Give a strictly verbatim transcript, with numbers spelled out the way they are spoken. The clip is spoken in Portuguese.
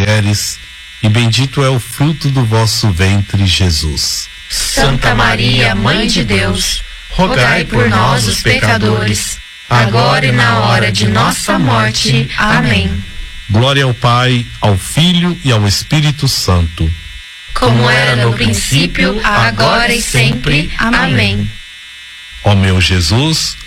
mulheres, e bendito é o fruto do vosso ventre, Jesus. Santa Maria, Mãe de Deus, rogai por nós, os pecadores, agora e na hora de nossa morte. Amém. Glória ao Pai, ao Filho e ao Espírito Santo. Como era no princípio, agora e sempre. Amém. Ó meu Jesus,